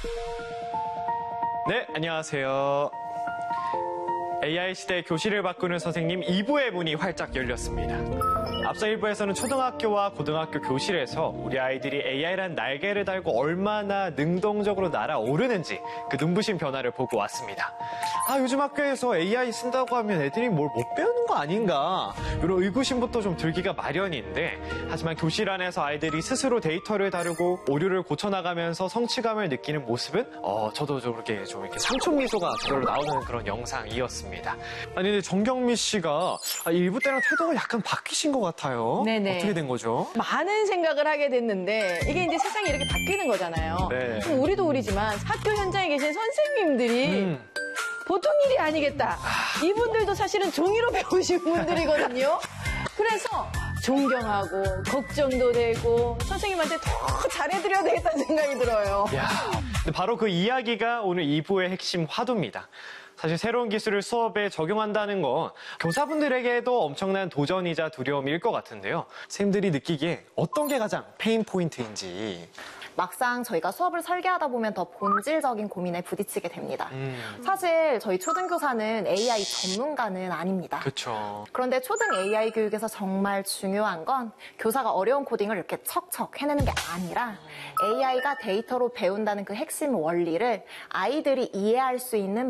네, 안녕하세요. AI 시대 교실을 바꾸는 선생님 2부의 문이 활짝 열렸습니다. 앞서 1부에서는 초등학교와 고등학교 교실에서 우리 아이들이 AI란 날개를 달고 얼마나 능동적으로 날아오르는지 그 눈부신 변화를 보고 왔습니다. 요즘 학교에서 AI 쓴다고 하면 애들이 뭘 못 배우는 거 아닌가 이런 의구심부터 좀 들기가 마련인데 하지만 교실 안에서 아이들이 스스로 데이터를 다루고 오류를 고쳐나가면서 성취감을 느끼는 모습은 저도 좀 이렇게 삼촌 미소가 저절로 나오는 그런 영상이었습니다. 아니 근데 정경미 씨가 1부 때랑 태도가 약간 바뀌신 것 같아요. 네네. 어떻게 된 거죠? 많은 생각을 하게 됐는데 이게 이제 세상이 이렇게 바뀌는 거잖아요. 네. 그럼 우리도 우리지만 학교 현장에 계신 선생님들이 보통 일이 아니겠다. 이분들도 사실은 종이로 배우신 분들이거든요. 그래서 존경하고 걱정도 되고 선생님한테 더 잘해드려야 되겠다는 생각이 들어요. 야, 근데 바로 그 이야기가 오늘 2부의 핵심 화두입니다. 사실 새로운 기술을 수업에 적용한다는 건 교사분들에게도 엄청난 도전이자 두려움일 것 같은데요. 선생님들이 느끼기에 어떤 게 가장 페인 포인트인지. 막상 저희가 수업을 설계하다 보면 더 본질적인 고민에 부딪히게 됩니다. 사실 저희 초등교사는 AI 전문가는 아닙니다. 그렇죠. 그런데 초등 AI 교육에서 정말 중요한 건 교사가 어려운 코딩을 이렇게 척척 해내는 게 아니라 AI가 데이터로 배운다는 그 핵심 원리를 아이들이 이해할 수 있는